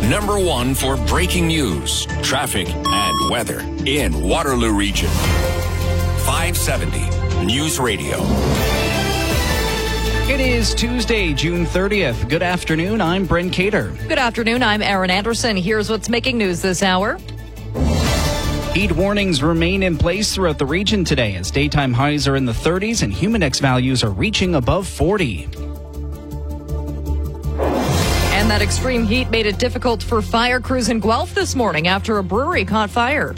Number one for breaking news, traffic, and weather in Waterloo Region. 570 News Radio. It is Tuesday, June 30th. Good afternoon. I'm Brent Cater. Good afternoon. I'm Aaron Anderson. Here's what's making news this hour. Heat warnings remain in place throughout the region today as daytime highs are in the 30s and humidex values are reaching above 40. And that extreme heat made it difficult for fire crews in Guelph this morning after a brewery caught fire.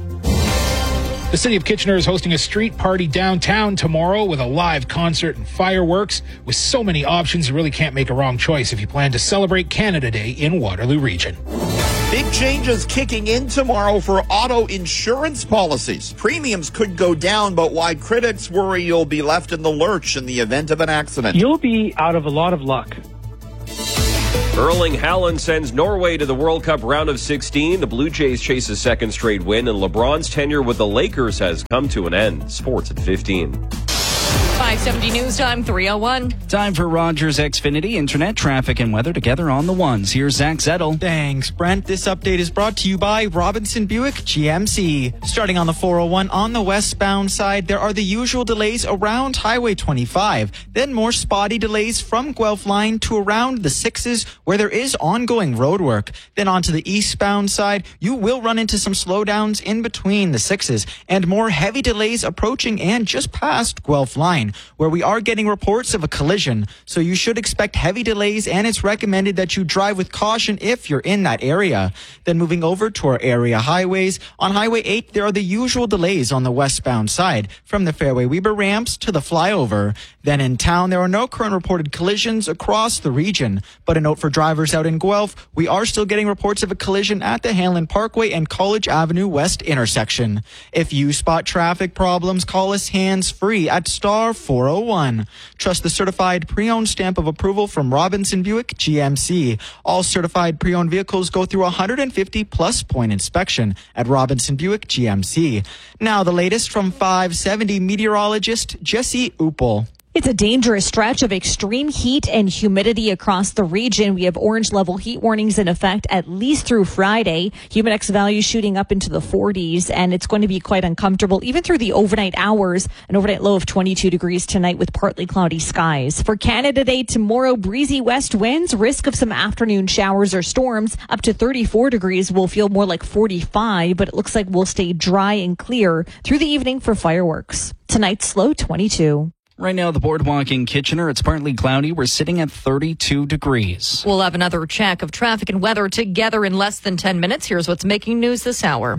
The city of Kitchener is hosting a street party downtown tomorrow with a live concert and fireworks. With so many options, you really can't make a wrong choice if you plan to celebrate Canada Day in Waterloo Region. Big changes kicking in tomorrow for auto insurance policies. Premiums could go down, but why critics worry you'll be left in the lurch in the event of an accident. You'll be out of a lot of luck. Erling Haaland sends Norway to the World Cup round of 16. The Blue Jays chase a second straight win, and LeBron's tenure with the Lakers has come to an end. Sports at 15. 570 News Time, 3:01. Time for Rogers Xfinity Internet traffic and weather together on the ones. Here's Zach Zettel. Thanks, Brent. This update is brought to you by Robinson Buick GMC. Starting on the 401 on the westbound side, there are the usual delays around Highway 25. Then more spotty delays from Guelph Line to around the 6s where there is ongoing road work. Then onto the eastbound side, you will run into some slowdowns in between the 6s and more heavy delays approaching and just past Guelph Line, where we are getting reports of a collision. So you should expect heavy delays, and it's recommended that you drive with caution if you're in that area. Then moving over to our area highways, on Highway 8, there are the usual delays on the westbound side from the Fairway Weber ramps to the flyover. Then in town, there are no current reported collisions across the region. But a note for drivers out in Guelph, we are still getting reports of a collision at the Hanlon Parkway and College Avenue West intersection. If you spot traffic problems, call us hands-free at star 401. Trust the certified pre-owned stamp of approval from Robinson Buick GMC. All certified pre-owned vehicles go through a 150-plus point inspection at Robinson Buick GMC. Now the latest from 570 meteorologist Jesse Uppel. It's a dangerous stretch of extreme heat and humidity across the region. We have orange level heat warnings in effect at least through Friday. Humidex values shooting up into the 40s, and it's going to be quite uncomfortable even through the overnight hours. An overnight low of 22 degrees tonight with partly cloudy skies. For Canada Day tomorrow, breezy west winds, risk of some afternoon showers or storms. Up to 34 degrees will feel more like 45, but it looks like we'll stay dry and clear through the evening for fireworks. Tonight's low 22. Right now, the boardwalk in Kitchener, it's partly cloudy. We're sitting at 32 degrees. We'll have another check of traffic and weather together in less than 10 minutes. Here's what's making news this hour.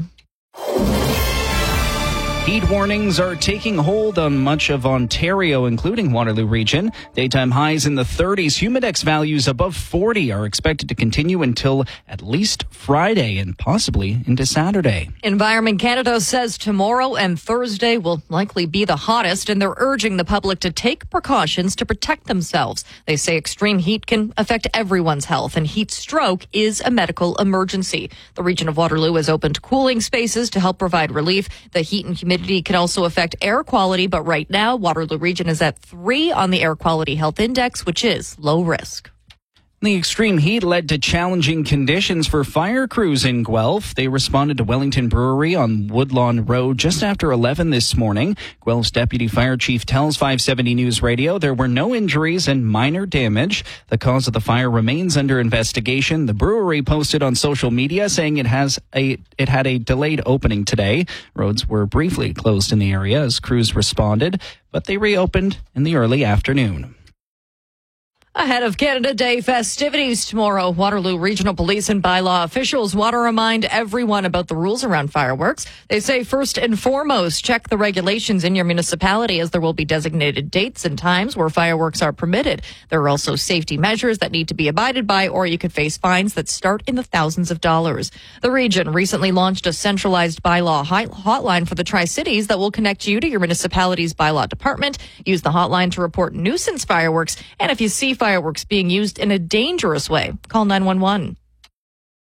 Heat warnings are taking hold on much of Ontario, including Waterloo Region. Daytime highs in the 30s. Humidex values above 40 are expected to continue until at least Friday and possibly into Saturday. Environment Canada says tomorrow and Thursday will likely be the hottest, and they're urging the public to take precautions to protect themselves. They say extreme heat can affect everyone's health, and heat stroke is a medical emergency. The region of Waterloo has opened cooling spaces to help provide relief. The heat and humidity can also affect air quality, but right now, Waterloo Region is at 3 on the Air Quality Health Index, which is low risk. The extreme heat led to challenging conditions for fire crews in Guelph. They responded to Wellington Brewery on Woodlawn Road just after 11 this morning. Guelph's Deputy Fire Chief tells 570 News Radio there were no injuries and minor damage. The cause of the fire remains under investigation. The brewery posted on social media saying it had a delayed opening today. Roads were briefly closed in the area as crews responded, but they reopened in the early afternoon. Ahead of Canada Day festivities tomorrow, Waterloo Regional Police and bylaw officials want to remind everyone about the rules around fireworks. They say first and foremost, check the regulations in your municipality as there will be designated dates and times where fireworks are permitted. There are also safety measures that need to be abided by, or you could face fines that start in the thousands of dollars. The region recently launched a centralized bylaw hotline for the Tri-Cities that will connect you to your municipality's bylaw department. Use the hotline to report nuisance fireworks, and if you see fireworks being used in a dangerous way, call 911.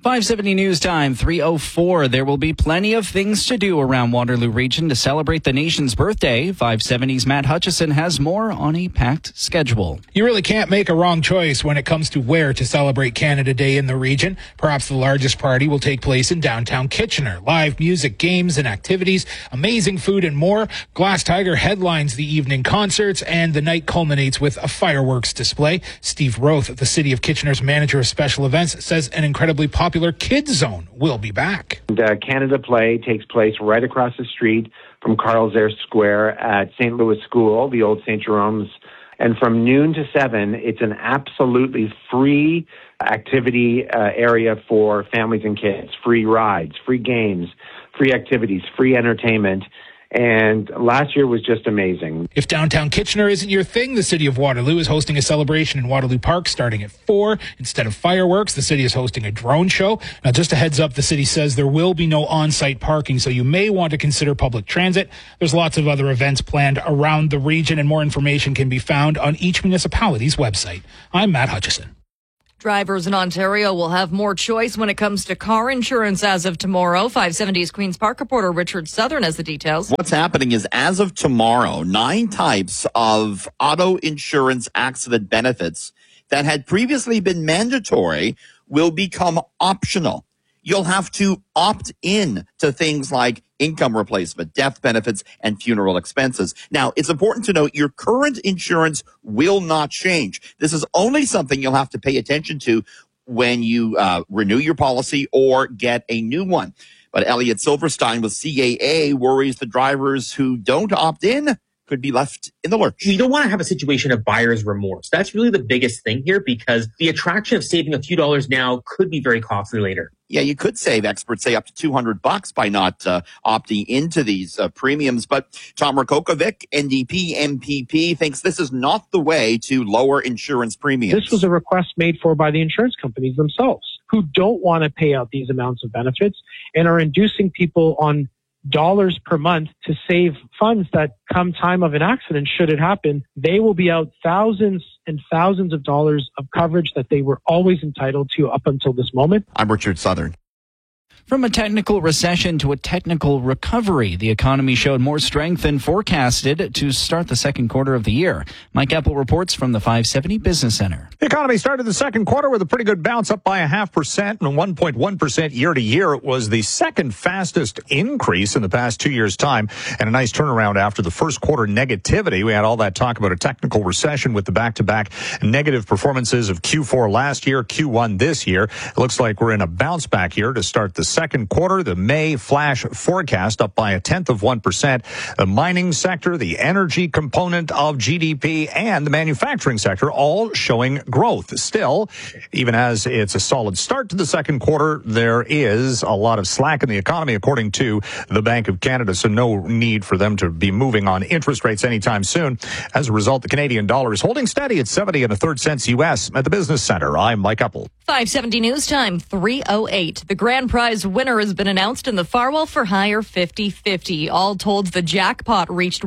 570 News Time, 3:04. There will be plenty of things to do around Waterloo Region to celebrate the nation's birthday. 570's Matt Hutchison has more on a packed schedule. You really can't make a wrong choice when it comes to where to celebrate Canada Day in the region. Perhaps the largest party will take place in downtown Kitchener. Live music, games, and activities, amazing food, and more. Glass Tiger headlines the evening concerts, and the night culminates with a fireworks display. Steve Roth, the City of Kitchener's manager of special events, says an incredibly popular Kids Zone will be back. Canada Play takes place right across the street from Carl Zeiss Square at St. Louis School, the old St. Jerome's. And from noon to 7, it's an absolutely free activity area for families and kids. Free rides, free games, free activities, free entertainment. And last year was just amazing. If downtown Kitchener isn't your thing, the City of Waterloo is hosting a celebration in Waterloo Park starting at 4. Instead of fireworks, the city is hosting a drone show. Now, just a heads up, the city says there will be no on-site parking, so you may want to consider public transit. There's lots of other events planned around the region, and more information can be found on each municipality's website. I'm Matt Hutchison. Drivers in Ontario will have more choice when it comes to car insurance as of tomorrow. 570's Queen's Park reporter Richard Southern has the details. What's happening is, as of tomorrow, 9 types of auto insurance accident benefits that had previously been mandatory will become optional. You'll have to opt in to things like income replacement, death benefits, and funeral expenses. Now, it's important to note your current insurance will not change. This is only something you'll have to pay attention to when you renew your policy or get a new one. But Elliot Silverstein with CAA worries the drivers who don't opt in could be left in the lurch. We don't want to have a situation of buyer's remorse. That's really the biggest thing here, because the attraction of saving a few dollars now could be very costly later. Yeah, you could save, experts say, up to $200 by not opting into these premiums. But Tom Rakokovic, NDP MPP, thinks this is not the way to lower insurance premiums. This was a request made for by the insurance companies themselves, who don't want to pay out these amounts of benefits and are inducing people on dollars per month to save funds that come time of an accident, should it happen, they will be out thousands and thousands of dollars of coverage that they were always entitled to up until this moment. I'm Richard Southern. From a technical recession to a technical recovery, the economy showed more strength than forecasted to start the second quarter of the year. Mike Apple reports from the 570 Business Center. The economy started the second quarter with a pretty good bounce, up by 0.5% and 1.1% year to year. It was the second fastest increase in the past 2 years' time, and a nice turnaround after the first quarter negativity. We had all that talk about a technical recession with the back-to-back negative performances of Q4 last year, Q1 this year. It looks like we're in a bounce back here to start the second quarter. The May flash forecast up by 0.1%. The mining sector, the energy component of GDP, and the manufacturing sector all showing growth. Still, even as it's a solid start to the second quarter, there is a lot of slack in the economy, according to the Bank of Canada, so no need for them to be moving on interest rates anytime soon. As a result, the Canadian dollar is holding steady at 70 1/3 cents U.S. at the Business Center. I'm Mike Apple. 570 News Time, 3:08. The grand prize winner has been announced in the Farwell for Hire 50/50. All told, the jackpot reached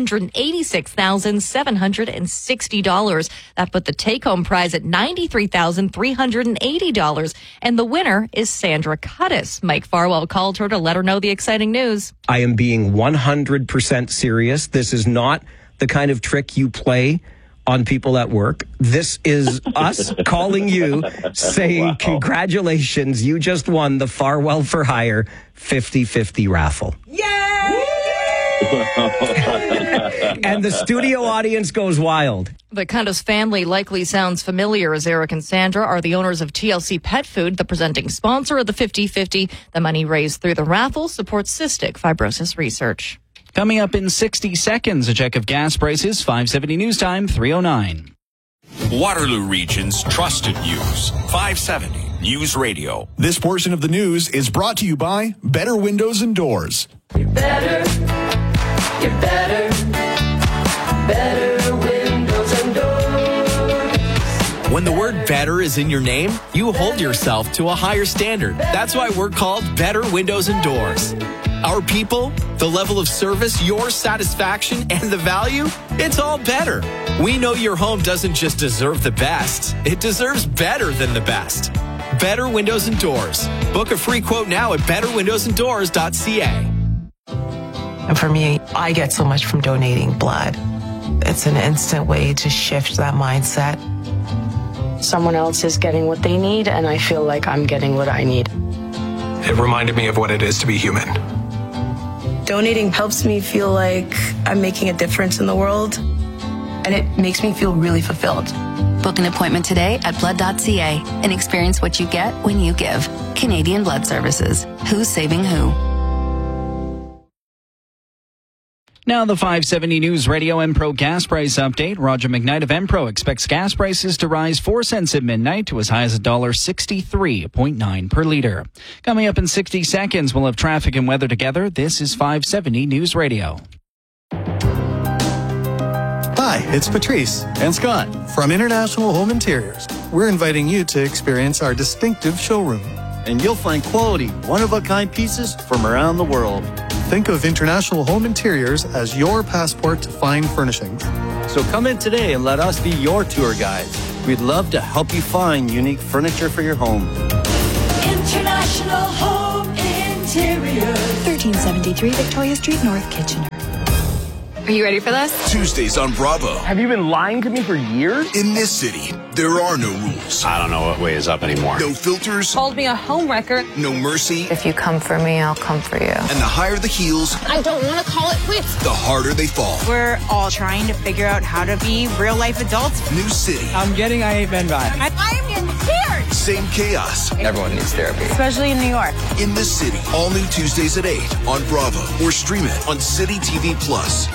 $186,760. That put the take-home prize at $93,380. And the winner is Sandra Cuttis. Mike Farwell called her to let her know the exciting news. I am being 100% serious. This is not the kind of trick you play on people at work. This is us calling you, saying, congratulations, you just won the Farwell for Hire 50/50 raffle. Yay! And the studio audience goes wild. The Cuttis family likely sounds familiar, as Eric and Sandra are the owners of TLC Pet Food, the presenting sponsor of the 50/50. The money raised through the raffle supports cystic fibrosis research. Coming up in 60 seconds, a check of gas prices, 570 News Time, 3:09. Waterloo Region's trusted news, 570 News Radio. This portion of the news is brought to you by Better Windows and Doors. You're better windows and doors. When the word better is in your name, you hold yourself to a higher standard. That's why we're called Better Windows and Doors. Our people, the level of service, your satisfaction, and the value, it's all better. We know your home doesn't just deserve the best, it deserves better than the best. Better Windows and Doors. Book a free quote now at betterwindowsanddoors.ca. And for me, I get so much from donating blood. It's an instant way to shift that mindset. Someone else is getting what they need, and I feel like I'm getting what I need. It reminded me of what it is to be human. Donating helps me feel like I'm making a difference in the world, and it makes me feel really fulfilled. Book an appointment today at blood.ca and experience what you get when you give. Canadian Blood Services. Who's saving who? Now the 570 News Radio Empro gas price update. Roger McKnight of Empro expects gas prices to rise 4 cents at midnight to as high as $1.63.9 per liter. Coming up in 60 seconds, we'll have traffic and weather together. This is 570 News Radio. Hi, it's Patrice and Scott from International Home Interiors. We're inviting you to experience our distinctive showroom. And you'll find quality, one-of-a-kind pieces from around the world. Think of International Home Interiors as your passport to fine furnishings. So come in today and let us be your tour guides. We'd love to help you find unique furniture for your home. International Home Interiors. 1373 Victoria Street, North Kitchener. Are you ready for this? Tuesdays on Bravo. Have you been lying to me for years? In this city, there are no rules. I don't know what way is up anymore. No filters. Called me a homewrecker. No mercy. If you come for me, I'll come for you. And the higher the heels, I don't want to call it quits. the harder they fall. We're all trying to figure out how to be real-life adults. New city. I'm getting I Hate Men vibes. I'm getting scared. Same chaos. Everyone needs therapy. Especially in New York. In this city. All new Tuesdays at 8 on Bravo. Or stream it on City TV Plus.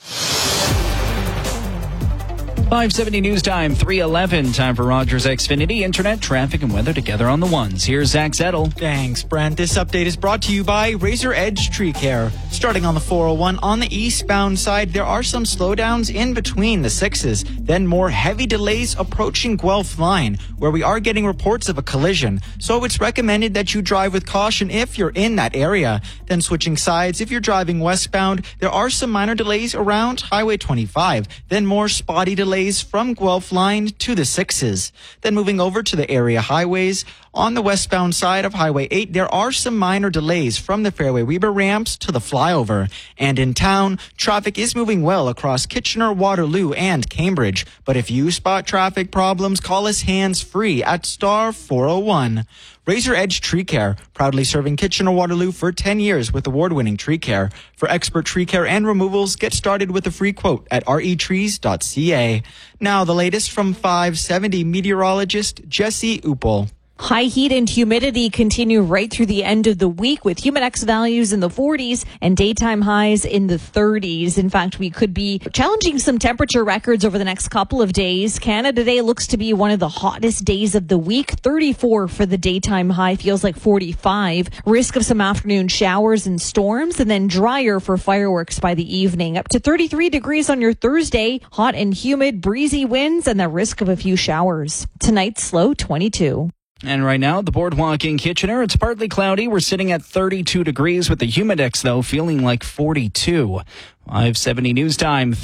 570 News Time, 3:11. Time for Rogers Xfinity Internet, traffic and weather together on the ones. Here's Zach Zettel. Thanks, Brent. This update is brought to you by Razor Edge Tree Care. Starting on the 401 on the eastbound side, there are some slowdowns in between the 6s. Then more heavy delays approaching Guelph Line, where we are getting reports of a collision. So it's recommended that you drive with caution if you're in that area. Then switching sides, if you're driving westbound, there are some minor delays around Highway 25. Then more spotty delays from Guelph Line to the 6s. Then moving over to the area highways, on the westbound side of Highway 8, there are some minor delays from the Fairway Weber ramps to the flyover. And in town, traffic is moving well across Kitchener, Waterloo, and Cambridge. But if you spot traffic problems, call us hands-free at star 401. Razor Edge Tree Care, proudly serving Kitchener-Waterloo for 10 years with award-winning tree care. For expert tree care and removals, get started with a free quote at retrees.ca. Now the latest from 570 meteorologist Jesse Uppel. High heat and humidity continue right through the end of the week with Humidex values in the 40s and daytime highs in the 30s. In fact, we could be challenging some temperature records over the next couple of days. Canada Day looks to be one of the hottest days of the week. 34 for the daytime high, feels like 45. Risk of some afternoon showers and storms, and then drier for fireworks by the evening. Up to 33 degrees on your Thursday. Hot and humid, breezy winds, and the risk of a few showers. Tonight's low 22. And right now, the boardwalk in Kitchener, it's partly cloudy. We're sitting at 32 degrees with the Humidex, though, feeling like 42. 570 News Time,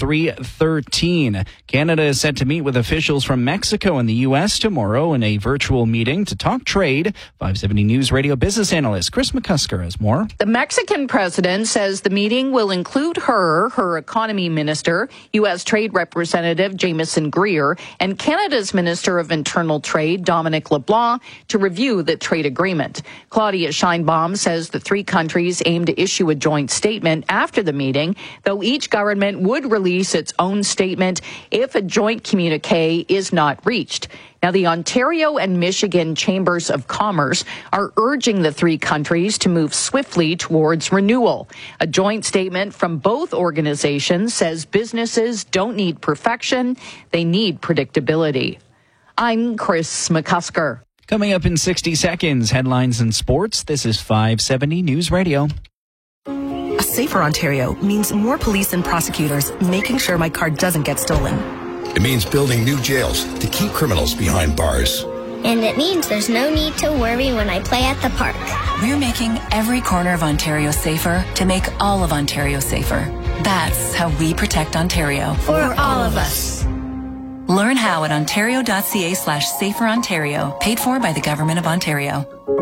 3:13. Canada is set to meet with officials from Mexico and the U.S. tomorrow in a virtual meeting to talk trade. 570 News Radio business analyst Chris McCusker has more. The Mexican president says the meeting will include her economy minister, U.S. Trade Representative Jameson Greer, and Canada's Minister of Internal Trade, Dominic LeBlanc, to review the trade agreement. Claudia Sheinbaum says the three countries aim to issue a joint statement after the meeting, though each government would release its own statement if a joint communique is not reached. Now, the Ontario and Michigan Chambers of Commerce are urging the three countries to move swiftly towards renewal. A joint statement from both organizations says businesses don't need perfection, they need predictability. I'm Chris McCusker. Coming up in 60 seconds, headlines and sports. This is 570 News Radio. A safer Ontario means more police and prosecutors making sure my car doesn't get stolen. It means building new jails to keep criminals behind bars. And it means there's no need to worry when I play at the park. We're making every corner of Ontario safer to make all of Ontario safer. That's how we protect Ontario. For all of us. Learn how at ontario.ca/saferontario. Paid for by the Government of Ontario.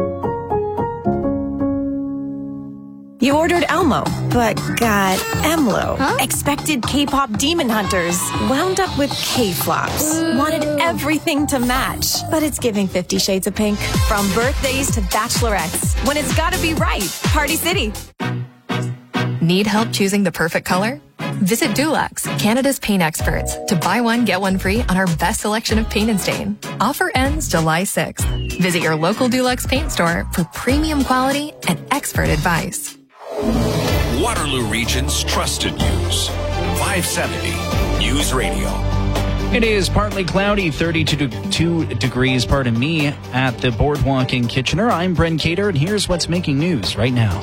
You ordered Elmo, but got Emlo. Huh? Expected K-pop demon hunters. Wound up with K-flops. Wanted everything to match. But it's giving 50 Shades of Pink. From birthdays to bachelorettes. When it's gotta be right. Party City. Need help choosing the perfect color? Visit Dulux, Canada's paint experts, to buy one, get one free on our best selection of paint and stain. Offer ends July 6th. Visit your local Dulux paint store for premium quality and expert advice. Waterloo Region's trusted news. 570 News Radio. It is partly cloudy, 32 degrees, pardon me, at the Boardwalk in Kitchener. I'm Brent Cater, and here's what's making news right now.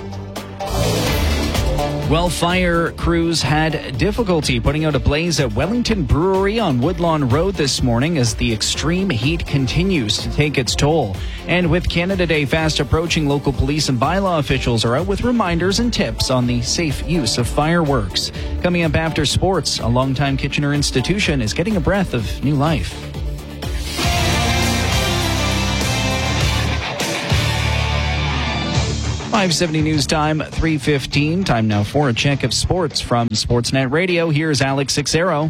Well, fire crews had difficulty putting out a blaze at Wellington Brewery on Woodlawn Road this morning as the extreme heat continues to take its toll. And with Canada Day fast approaching, local police and bylaw officials are out with reminders and tips on the safe use of fireworks. Coming up after sports, a longtime Kitchener institution is getting a breath of new life. .570 News Time, 3:15. Time now for a check of sports from Sportsnet Radio. Here's Alex Sixero.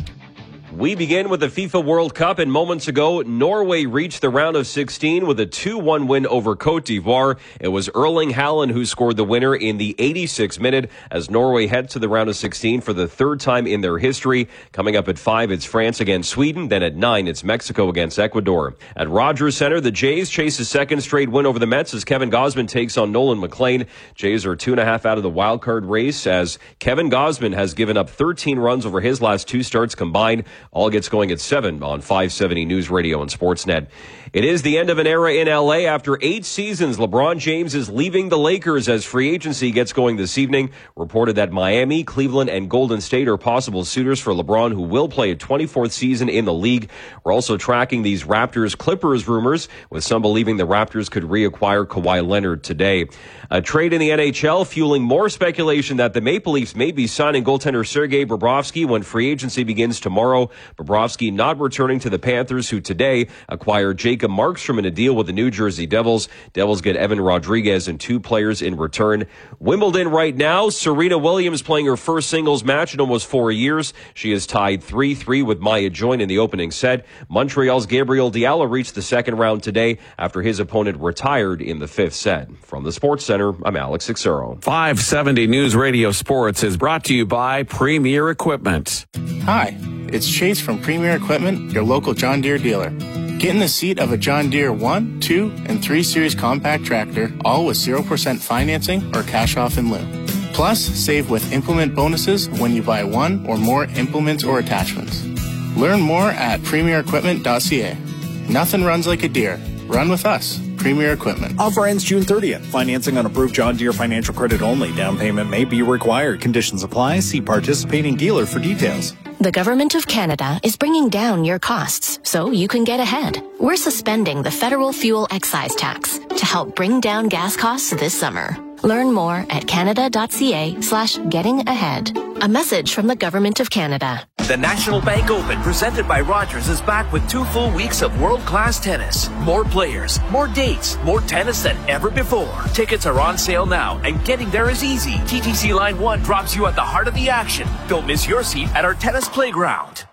We begin with the FIFA World Cup, and moments ago, Norway reached the round of 16 with a 2-1 win over Cote d'Ivoire. It was Erling Haaland who scored the winner in the 86th minute as Norway heads to the round of 16 for the third time in their history. Coming up at 5, it's France against Sweden. Then at 9, it's Mexico against Ecuador. At Rogers Centre, the Jays chase a second straight win over the Mets as Kevin Gausman takes on Nolan McLean. Jays are 2.5 out of the wild card race as Kevin Gausman has given up 13 runs over his last 2 starts combined. All gets going at 7 on 570 News Radio and Sportsnet. It is the end of an era in LA. After 8 seasons, LeBron James is leaving the Lakers as free agency gets going this evening. Reported that Miami, Cleveland, and Golden State are possible suitors for LeBron, who will play a 24th season in the league. We're also tracking these Raptors-Clippers rumors, with some believing the Raptors could reacquire Kawhi Leonard today. A trade in the NHL fueling more speculation that the Maple Leafs may be signing goaltender Sergei Bobrovsky when free agency begins tomorrow. Bobrovsky not returning to the Panthers, who today acquired Jacob Markstrom in a deal with the New Jersey Devils. Devils get Evan Rodriguez and 2 players in return. Wimbledon right now, Serena Williams playing her first singles match in almost 4 years. She is tied 3-3 with Maya Join in the opening set. Montreal's Gabriel Diallo reached the second round today after his opponent retired in the 5th set. From the Sports Center, I'm Alex Sixero. 570 News Radio Sports is brought to you by Premier Equipment. Hi, it's Chase from Premier Equipment, your local John Deere dealer. Get in the seat of a John Deere 1, 2, and 3 Series compact tractor, all with 0% financing or cash off in lieu. Plus, save with implement bonuses when you buy 1 or more implements or attachments. Learn more at premierequipment.ca. Nothing runs like a Deere. Run with us. Premier Equipment. Offer ends June 30th. Financing on approved John Deere financial credit only. Down payment may be required. Conditions apply. See participating dealer for details. The Government of Canada is bringing down your costs so you can get ahead. We're suspending the federal fuel excise tax to help bring down gas costs this summer. Learn more at canada.ca/getting-ahead. A message from the Government of Canada. The National Bank Open, presented by Rogers, is back with 2 full weeks of world-class tennis. More players, more dates, more tennis than ever before. Tickets are on sale now, and getting there is easy. TTC Line 1 drops you at the heart of the action. Don't miss your seat at our tennis playground.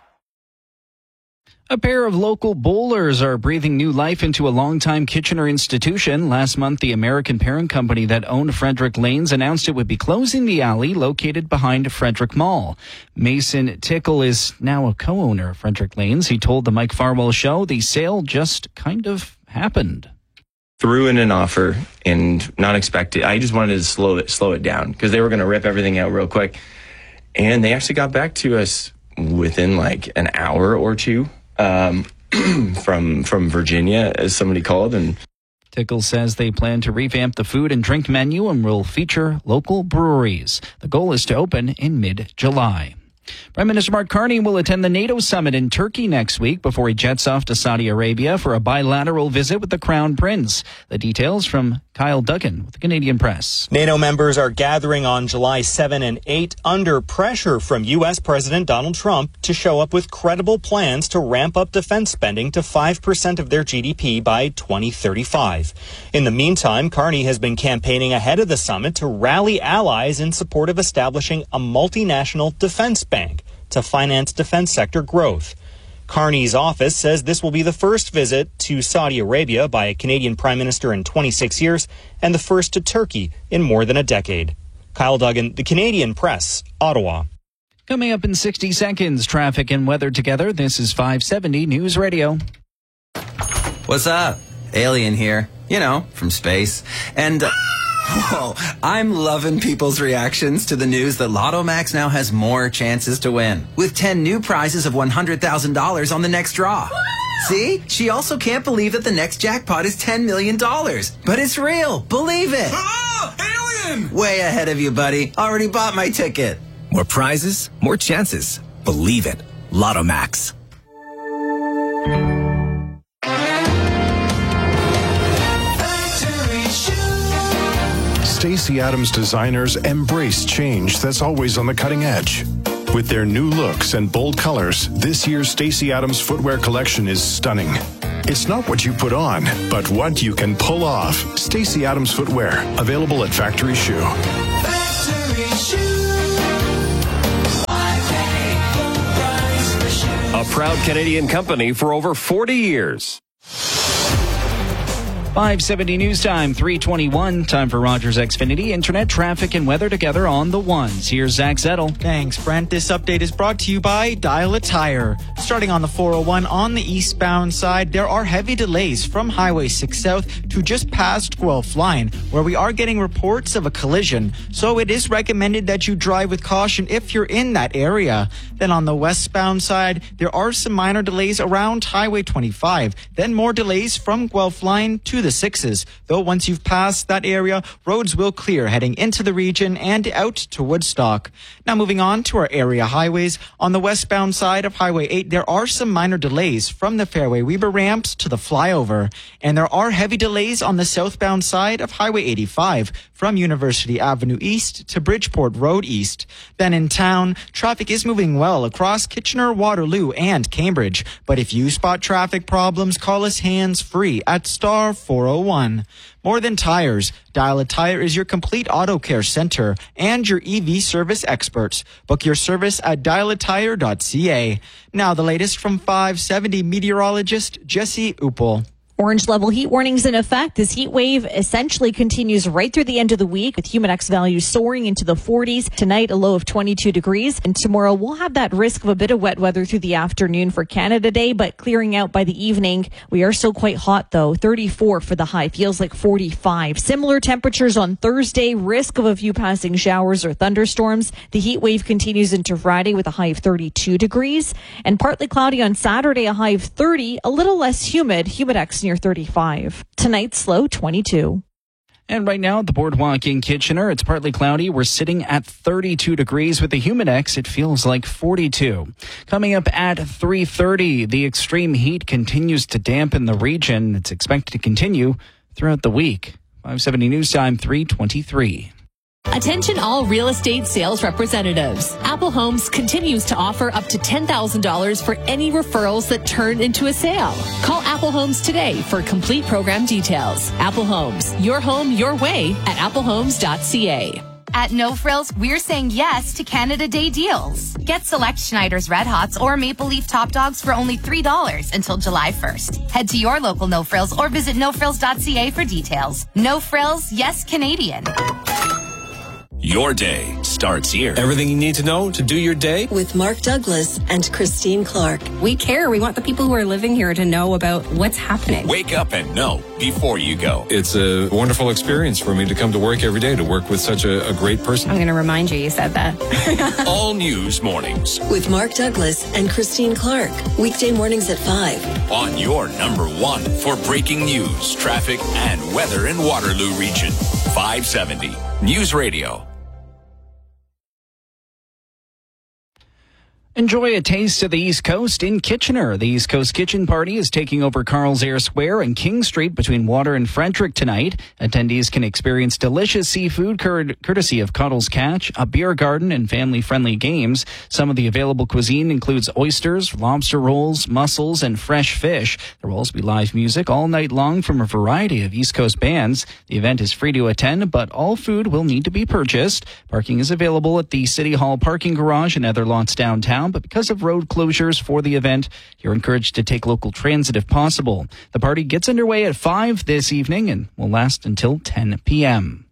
A pair of local bowlers are breathing new life into a longtime Kitchener institution. Last month, the American parent company that owned Frederick Lanes announced it would be closing the alley located behind Frederick Mall. Mason Tickle is now a co-owner of Frederick Lanes. He told the Mike Farwell Show the sale just kind of happened. Threw in an offer and not expected. I just wanted to slow it down because they were going to rip everything out real quick. And they actually got back to us within like an hour or two. From Virginia, as somebody called. And Tickle says they plan to revamp the food and drink menu and will feature local breweries. The goal is to open in mid-July. Prime Minister Mark Carney will attend the NATO summit in Turkey next week before he jets off to Saudi Arabia for a bilateral visit with the Crown Prince. The details from Kyle Duggan with the Canadian Press. NATO members are gathering on July 7 and 8 under pressure from U.S. President Donald Trump to show up with credible plans to ramp up defense spending to 5% of their GDP by 2035. In the meantime, Carney has been campaigning ahead of the summit to rally allies in support of establishing a multinational defense bank to finance defense sector growth. Carney's office says this will be the first visit to Saudi Arabia by a Canadian prime minister in 26 years and the first to Turkey in more than a decade. Kyle Duggan, the Canadian Press, Ottawa. Coming up in 60 seconds, traffic and weather together. This is 570 News Radio. What's up? Alien here, from space. And whoa, I'm loving people's reactions to the news that Lotto Max now has more chances to win, with 10 new prizes of $100,000 on the next draw. See? She also can't believe that the next jackpot is $10 million. But it's real. Believe it. Alien! Way ahead of you, buddy. Already bought my ticket. More prizes, more chances. Believe it. Lotto Max. Stacey Adams designers embrace change that's always on the cutting edge. With their new looks and bold colors, this year's Stacey Adams footwear collection is stunning. It's not what you put on, but what you can pull off. Stacey Adams footwear, available at Factory Shoe. A proud Canadian company for over 40 years. 570 News Time, 3:21. Time for Rogers Xfinity Internet traffic and weather together on the ones. Here's Zach Zettel. Thanks, Brent. This update is brought to you by Dial a Tire. Starting on the 401 on the eastbound side, there are heavy delays from Highway 6 South to just past Guelph Line, where we are getting reports of a collision. So it is recommended that you drive with caution if you're in that area. Then on the westbound side, there are some minor delays around Highway 25. Then more delays from Guelph Line to the 6s. Though once you've passed that area, roads will clear heading into the region and out to Woodstock. Now moving on to our area highways. On the westbound side of Highway 8, there are some minor delays from the Fairway Weber ramps to the flyover. And there are heavy delays on the southbound side of Highway 85 from University Avenue East to Bridgeport Road East. Then in town, traffic is moving well across Kitchener, Waterloo, and Cambridge. But if you spot traffic problems, call us hands-free at star 401. More than tires, Dial a Tire is your complete auto care center and your EV service experts. Book your service at dialatire.ca. Now the latest from 570 meteorologist Jesse Uppel. Orange level heat warnings in effect. This heat wave essentially continues right through the end of the week with Humidex values soaring into the 40s. Tonight, a low of 22 degrees. And tomorrow, we'll have that risk of a bit of wet weather through the afternoon for Canada Day, but clearing out by the evening. We are still quite hot, though. 34 for the high. Feels like 45. Similar temperatures on Thursday. Risk of a few passing showers or thunderstorms. The heat wave continues into Friday with a high of 32 degrees. And partly cloudy on Saturday, a high of 30. A little less humid. Humidex near 35. Tonight's low 22. And right now at the Boardwalk in Kitchener, it's partly cloudy. We're sitting at 32 degrees. With the Humidex, it feels like 42. Coming up at 3:30, the extreme heat continues to dampen the region. It's expected to continue throughout the week. 570 News Time, 3:23. Attention all real estate sales representatives. Apple Homes continues to offer up to $10,000 for any referrals that turn into a sale. Call Apple Homes today for complete program details. Apple Homes, your home, your way at applehomes.ca. At No Frills, we're saying yes to Canada Day deals. Get select Schneider's Red Hots or Maple Leaf Top Dogs for only $3 until July 1st. Head to your local No Frills or visit nofrills.ca for details. No Frills, yes Canadian. Your day starts here. Everything you need to know to do your day with Mark Douglas and Christine Clark. We care. We want the people who are living here to know about what's happening. Wake up and know before you go. It's a wonderful experience for me to come to work every day, to work with such a great person. I'm going to remind you said that. All news mornings with Mark Douglas and Christine Clark. Weekday mornings at 5. On your number one for breaking news, traffic, and weather in Waterloo region. 570 News Radio. Enjoy a taste of the East Coast in Kitchener. The East Coast Kitchen Party is taking over Carl's Air Square and King Street between Water and Frederick tonight. Attendees can experience delicious seafood courtesy of Cottle's Catch, a beer garden, and family-friendly games. Some of the available cuisine includes oysters, lobster rolls, mussels, and fresh fish. There will also be live music all night long from a variety of East Coast bands. The event is free to attend, but all food will need to be purchased. Parking is available at the City Hall parking garage and other lots downtown. But because of road closures for the event, you're encouraged to take local transit if possible. The party gets underway at 5 this evening and will last until 10 p.m.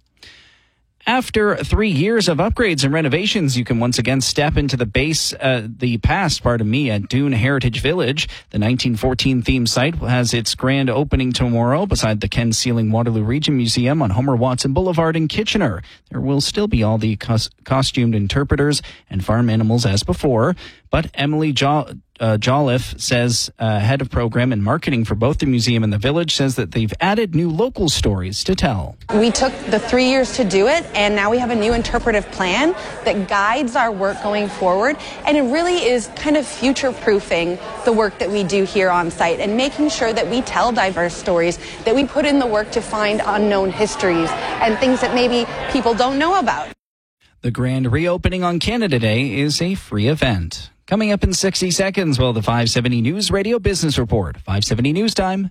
After 3 years of upgrades and renovations, you can once again step into the past at Dune Heritage Village. The 1914 themed site has its grand opening tomorrow beside the Ken Sealing Waterloo Region Museum on Homer Watson Boulevard in Kitchener. There will still be all the costumed interpreters and farm animals as before, but Emily Jolliffe says, head of program and marketing for both the museum and the village, says that they've added new local stories to tell. We took the 3 years to do it, and now we have a new interpretive plan that guides our work going forward, and it really is kind of future-proofing the work that we do here on site and making sure that we tell diverse stories, that we put in the work to find unknown histories and things that maybe people don't know about. The grand reopening on Canada Day is a free event. Coming up in 60 seconds, the 570 News Radio Business Report. 570 News Time,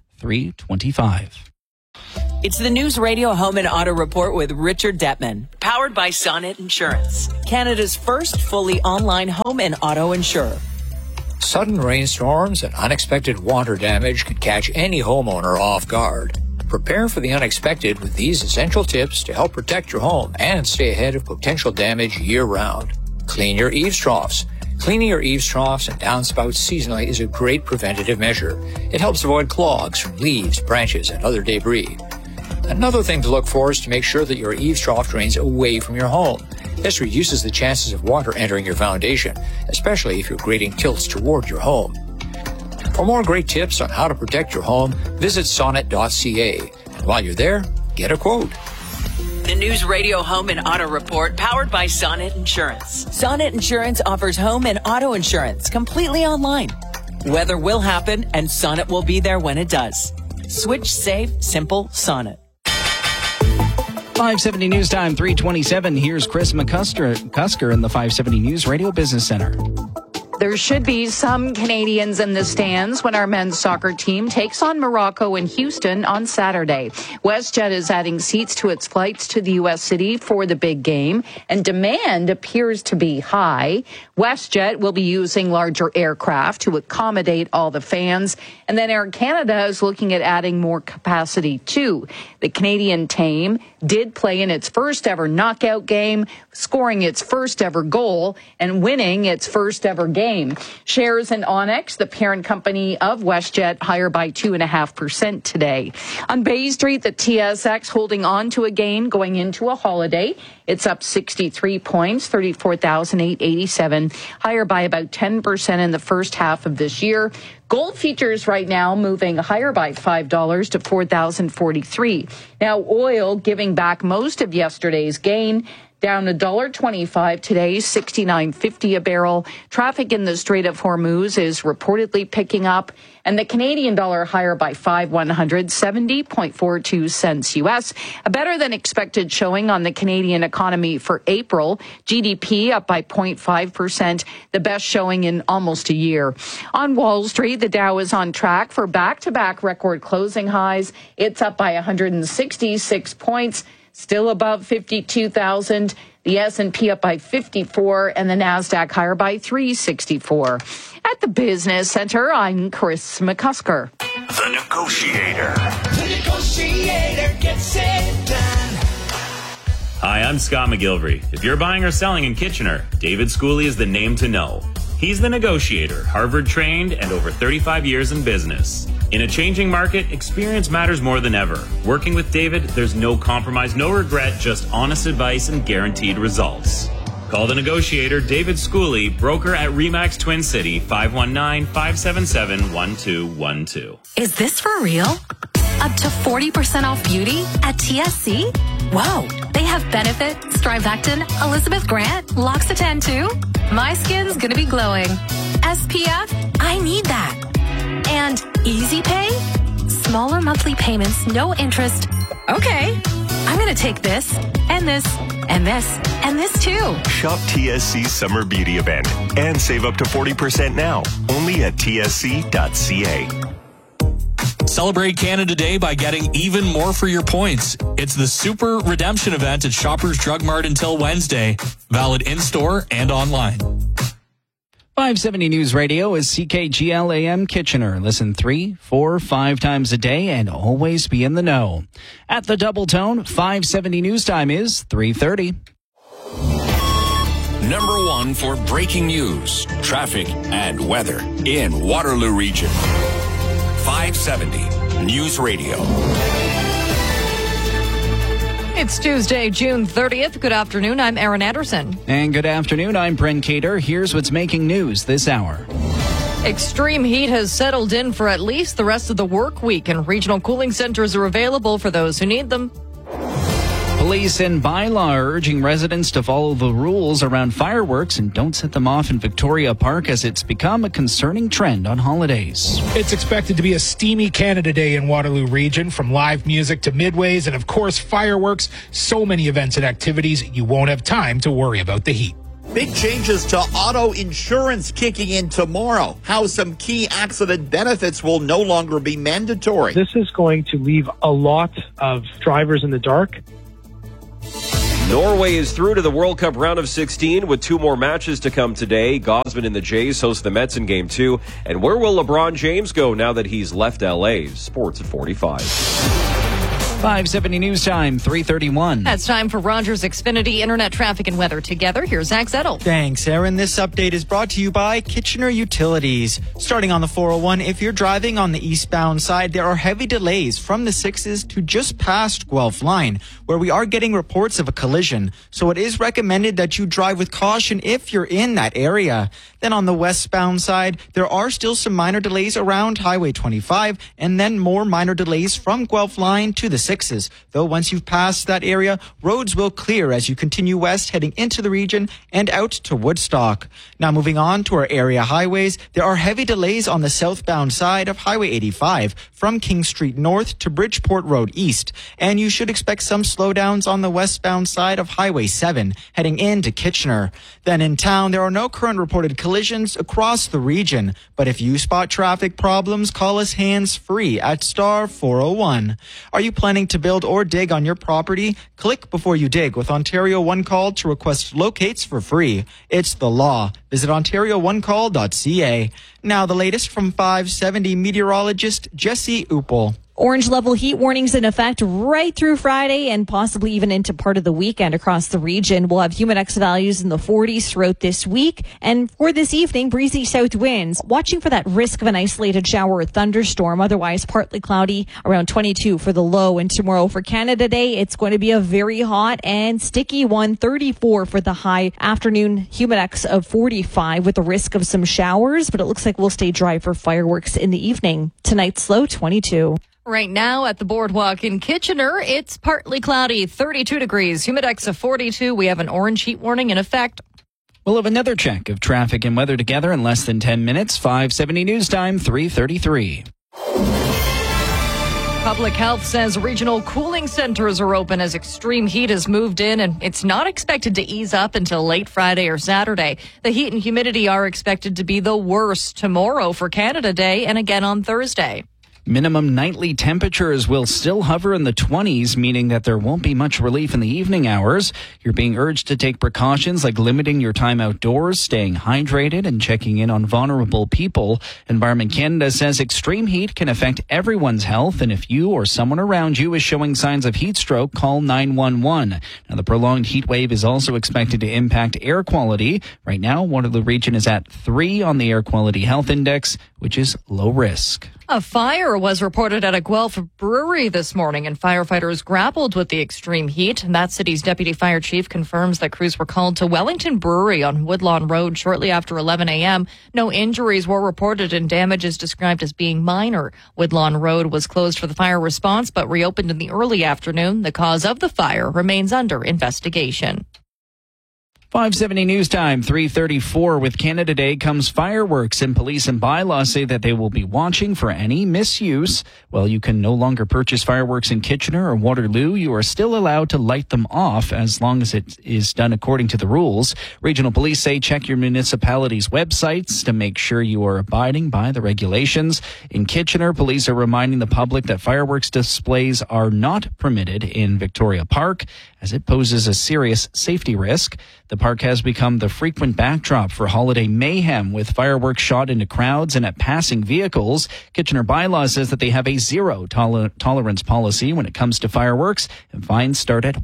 3:25. It's the News Radio Home and Auto Report with Richard Detman, powered by Sonnet Insurance, Canada's first fully online home and auto insurer. Sudden rainstorms and unexpected water damage can catch any homeowner off guard. Prepare for the unexpected with these essential tips to help protect your home and stay ahead of potential damage year-round. Clean your eaves troughs. Cleaning your eaves troughs and downspouts seasonally is a great preventative measure. It helps avoid clogs from leaves, branches, and other debris. Another thing to look for is to make sure that your eaves trough drains away from your home. This reduces the chances of water entering your foundation, especially if your grading tilts toward your home. For more great tips on how to protect your home, visit sonnet.ca. And while you're there, get a quote. The News Radio Home and Auto Report, powered by Sonnet Insurance. Sonnet Insurance offers home and auto insurance completely online. Weather will happen, and Sonnet will be there when it does. Switch safe, simple Sonnet. 570 News Time, 3:27. Here's Chris McCusker in the 570 News Radio Business Center. There should be some Canadians in the stands when our men's soccer team takes on Morocco in Houston on Saturday. WestJet is adding seats to its flights to the U.S. city for the big game, and demand appears to be high. WestJet will be using larger aircraft to accommodate all the fans, and then Air Canada is looking at adding more capacity too. The Canadian team did play in its first ever knockout game, scoring its first ever goal and winning its first ever game. Shares in Onyx, the parent company of WestJet, higher by 2.5% today. On Bay Street, the TSX holding on to a gain going into a holiday. It's up 63 points, 34,887, higher by about 10% in the first half of this year. Gold futures right now moving higher by $5 to $4,043. Now oil giving back most of yesterday's gain, down $1.25 today, $69.50 a barrel. Traffic in the Strait of Hormuz is reportedly picking up, and the Canadian dollar higher by 5.170.42 cents U.S. A better than expected showing on the Canadian economy for April. GDP up by 0.5%, the best showing in almost a year. On Wall Street, the Dow is on track for back-to-back record closing highs. It's up by 166 points. Still above 52,000. The S&P up by 54 and the NASDAQ higher by 364. At the Business Center, I'm Chris McCusker. The Negotiator. The Negotiator gets it done. Hi, I'm Scott McGilvery. If you're buying or selling in Kitchener, David Schooley is the name to know. He's the Negotiator, Harvard-trained and over 35 years in business. In a changing market, experience matters more than ever. Working with David, there's no compromise, no regret, just honest advice and guaranteed results. Call the Negotiator, David Schooley, broker at RE/MAX Twin City, 519-577-1212. Is this for real? Up to 40% off beauty at TSC? Whoa, they have Benefit, Strivectin, Elizabeth Grant, L'Occitane too? My skin's gonna be glowing. SPF? I need that. And Easy Pay? Smaller monthly payments, no interest. Okay, I'm gonna take this, and this, and this, and this too. Shop TSC's Summer Beauty Event and save up to 40% now, only at tsc.ca. Celebrate Canada Day by getting even more for your points. It's the Super Redemption Event at Shoppers Drug Mart until Wednesday. Valid in-store and online. 570 News Radio is CKGL AM Kitchener. Listen 3, 4, 5 times a day and always be in the know. At the Double Tone, 570 News Time is 3:30. Number 1 for breaking news, traffic, and weather in Waterloo Region. 570 News Radio. It's Tuesday, June 30th. Good afternoon. I'm Erin Anderson. And good afternoon. I'm Brent Cater. Here's what's making news this hour. Extreme heat has settled in for at least the rest of the work week, and regional cooling centers are available for those who need them. Police and bylaw are urging residents to follow the rules around fireworks and don't set them off in Victoria Park, as it's become a concerning trend on holidays. It's expected to be a steamy Canada Day in Waterloo Region, from live music to midways and, of course, fireworks. So many events and activities, you won't have time to worry about the heat. Big changes to auto insurance kicking in tomorrow. How some key accident benefits will no longer be mandatory. This is going to leave a lot of drivers in the dark. Norway is through to the World Cup round of 16 with 2 more matches to come today. Gosman and the Jays host the Mets in Game 2. And where will LeBron James go now that he's left L.A.? Sports at 45. 570 News Time, 3:31. It's time for Rogers Xfinity Internet Traffic and Weather Together. Here's Zach Zettel. Thanks, Aaron. This update is brought to you by Kitchener Utilities. Starting on the 401, if you're driving on the eastbound side, there are heavy delays from the 6s to just past Guelph Line, where we are getting reports of a collision. So it is recommended that you drive with caution if you're in that area. Then on the westbound side, there are still some minor delays around Highway 25, and then more minor delays from Guelph Line to the 6s. Though once you've passed that area, roads will clear as you continue west heading into the region and out to Woodstock. Now moving on to our area highways, there are heavy delays on the southbound side of Highway 85 from King Street North to Bridgeport Road East. And you should expect some slowdowns on the westbound side of Highway 7 heading into Kitchener. Then in town, there are no current reported collisions across the region. But if you spot traffic problems, call us hands-free at star 401. Are you planning to build or dig on your property? Click before you dig with Ontario One Call to request locates for free. It's the law. Visit OntarioOneCall.ca. Now the latest from 570 meteorologist Jesse Uppel. Orange level heat warnings in effect right through Friday and possibly even into part of the weekend across the region. We'll have Humidex values in the 40s throughout this week. And for this evening, breezy south winds. Watching for that risk of an isolated shower or thunderstorm. Otherwise, partly cloudy, around 22 for the low. And tomorrow for Canada Day, it's going to be a very hot and sticky one. 34 for the high. Afternoon Humidex of 45 with the risk of some showers. But it looks like we'll stay dry for fireworks in the evening. Tonight's low, 22. Right now at the boardwalk in Kitchener, it's partly cloudy, 32 degrees, humidex of 42. We have an orange heat warning in effect. We'll have another check of traffic and weather together in less than 10 minutes. 570 News Time, 3:33. Public Health says regional cooling centers are open as extreme heat has moved in, and it's not expected to ease up until late Friday or Saturday. The heat and humidity are expected to be the worst tomorrow for Canada Day and again on Thursday. Minimum nightly temperatures will still hover in the 20s, meaning that there won't be much relief in the evening hours. You're being urged to take precautions like limiting your time outdoors, staying hydrated, and checking in on vulnerable people. Environment Canada says extreme heat can affect everyone's health, and if you or someone around you is showing signs of heat stroke, call 911. Now, the prolonged heat wave is also expected to impact air quality. Right now, Waterloo Region is at 3 on the Air Quality Health Index, which is low risk. A fire was reported at a Guelph brewery this morning, and firefighters grappled with the extreme heat. And that city's deputy fire chief confirms that crews were called to Wellington Brewery on Woodlawn Road shortly after 11 a.m. No injuries were reported, and damage is described as being minor. Woodlawn Road was closed for the fire response, but reopened in the early afternoon. The cause of the fire remains under investigation. 5:70 news time, 3:34. With Canada Day comes fireworks, and police and bylaws say that they will be watching for any misuse. While you can no longer purchase fireworks in Kitchener or Waterloo, you are still allowed to light them off as long as it is done according to the rules. Regional police say check your municipality's websites to make sure you are abiding by the regulations. In Kitchener, police are reminding the public that fireworks displays are not permitted in Victoria Park as it poses a serious safety risk. The park has become the frequent backdrop for holiday mayhem, with fireworks shot into crowds and at passing vehicles. Kitchener bylaw says that they have a zero tolerance policy when it comes to fireworks, and fines start at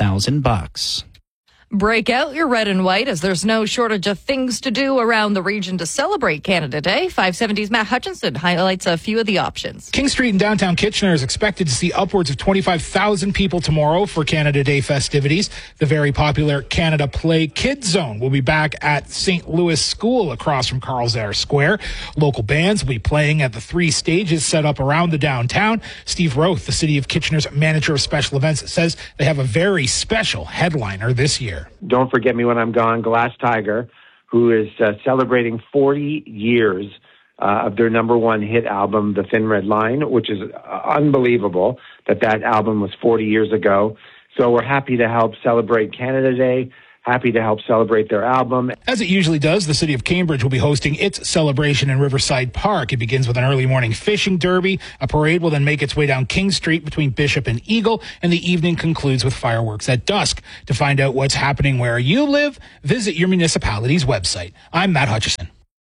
$1,000. Break out your red and white, as there's no shortage of things to do around the region to celebrate Canada Day. 570's Matt Hutchinson highlights a few of the options. King Street in downtown Kitchener is expected to see upwards of 25,000 people tomorrow for Canada Day festivities. The very popular Canada Play Kids Zone will be back at St. Louis School across from Carl's Air Square. Local bands will be playing at the 3 stages set up around the downtown. Steve Roth, the City of Kitchener's manager of special events, says they have a very special headliner this year. Don't Forget Me When I'm Gone, Glass Tiger, who is celebrating 40 years of their number one hit album, The Thin Red Line, which is unbelievable that album was 40 years ago. So we're happy to help celebrate Canada Day, happy to help celebrate their album. As it usually does, the City of Cambridge will be hosting its celebration in Riverside Park. It begins with an early morning fishing derby. A parade will then make its way down King Street between Bishop and Eagle, and the evening concludes with fireworks at dusk. To find out what's happening where you live, visit your municipality's website. I'm Matt Hutchison.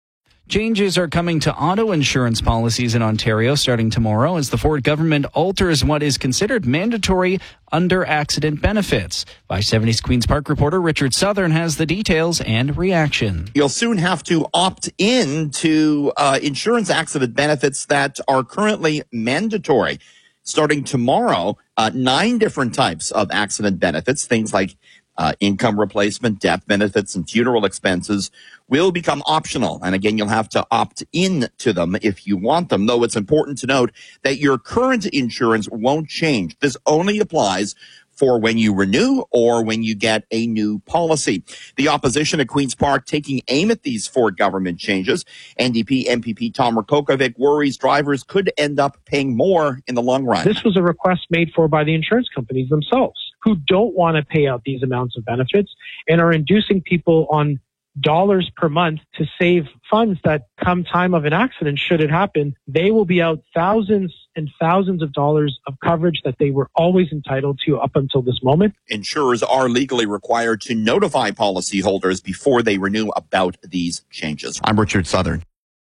Changes are coming to auto insurance policies in Ontario starting tomorrow as the Ford government alters what is considered mandatory under-accident benefits. 570's Queen's Park reporter Richard Southern has the details and reaction. You'll soon have to opt in to insurance accident benefits that are currently mandatory. Starting tomorrow, 9 different types of accident benefits, things like income replacement, death benefits, and funeral expenses will become optional. And again, you'll have to opt in to them if you want them, though it's important to note that your current insurance won't change. This only applies for when you renew or when you get a new policy. The opposition at Queen's Park taking aim at these Ford government changes. NDP MPP Tom Rakokovic worries drivers could end up paying more in the long run. This was a request made for by the insurance companies themselves, who don't want to pay out these amounts of benefits and are inducing people on dollars per month to save funds that come time of an accident, should it happen, they will be out thousands and thousands of dollars of coverage that they were always entitled to up until this moment. Insurers are legally required to notify policyholders before they renew about these changes. I'm Richard Southern.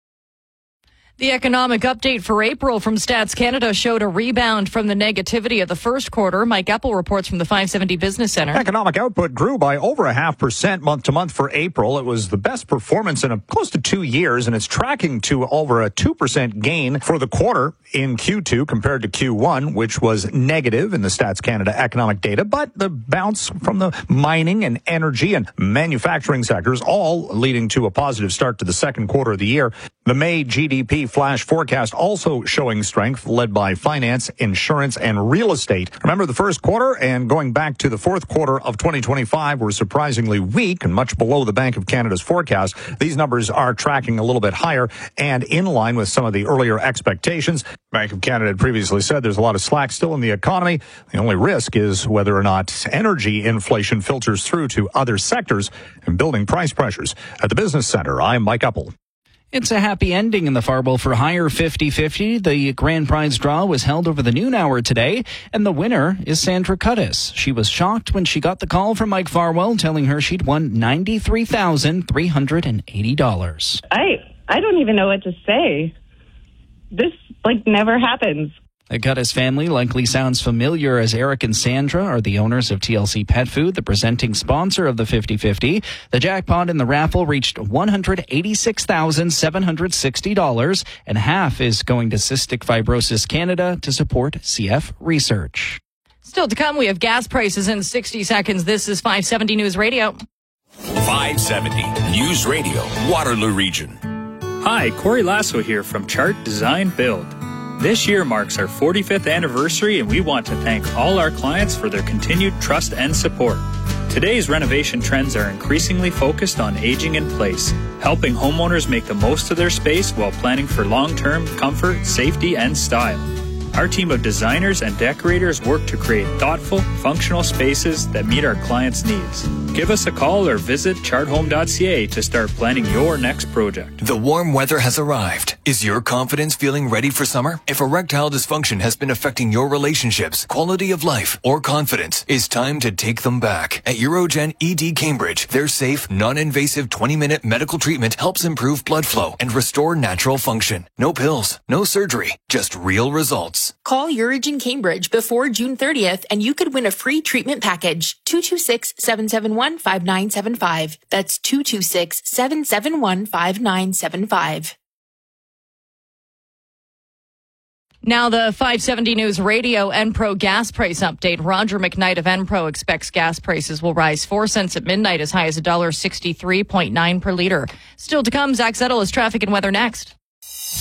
The economic update for April from Stats Canada showed a rebound from the negativity of the first quarter. Mike Eppel reports from the 570 Business Center. Economic output grew by over 0.5% month to month for April. It was the best performance in close to 2 years, and it's tracking to over a 2% gain for the quarter in Q2 compared to Q1, which was negative in the Stats Canada economic data. But the bounce from the mining and energy and manufacturing sectors all leading to a positive start to the second quarter of the year. The May GDP flash forecast also showing strength, led by finance, insurance, and real estate. Remember, the first quarter and going back to the fourth quarter of 2025 were surprisingly weak and much below the Bank of Canada's forecast. These numbers are tracking a little bit higher and in line with some of the earlier expectations. Bank of Canada had previously said there's a lot of slack still in the economy. The only risk is whether or not energy inflation filters through to other sectors and building price pressures. At the Business Center, I'm Mike Eppel. It's a happy ending in the Farball for Hire 50-50. The grand prize draw was held over the noon hour today, and the winner is Sandra Cuttis. She was shocked when she got the call from Mike Farwell telling her she'd won $93,380. I don't even know what to say. This, never happens. The Cuttis family likely sounds familiar, as Eric and Sandra are the owners of TLC Pet Food, the presenting sponsor of the 50-50. The jackpot in the raffle reached $186,760, and half is going to Cystic Fibrosis Canada to support CF research. Still to come, we have gas prices in 60 seconds. This is 570 News Radio. 570 News Radio, Waterloo Region. Hi, Corey Lasso here from Chart Design Build. This year marks our 45th anniversary, and we want to thank all our clients for their continued trust and support. Today's renovation trends are increasingly focused on aging in place, helping homeowners make the most of their space while planning for long-term comfort, safety, and style. Our team of designers and decorators work to create thoughtful, functional spaces that meet our clients' needs. Give us a call or visit charthome.ca to start planning your next project. The warm weather has arrived. Is your confidence feeling ready for summer? If erectile dysfunction has been affecting your relationships, quality of life, or confidence, it's time to take them back. At Urogen ED Cambridge, their safe, non-invasive 20-minute medical treatment helps improve blood flow and restore natural function. No pills, no surgery, just real results. Call Urogen Cambridge before June 30th and you could win a free treatment package. 226-771-5975. That's 226-771-5975. Now the 570 News Radio Enpro gas price update. Roger McKnight of Enpro expects gas prices will rise 4 cents at midnight, as high as $1.63.9 per liter. Still to come, Zach Zettel is traffic and weather next.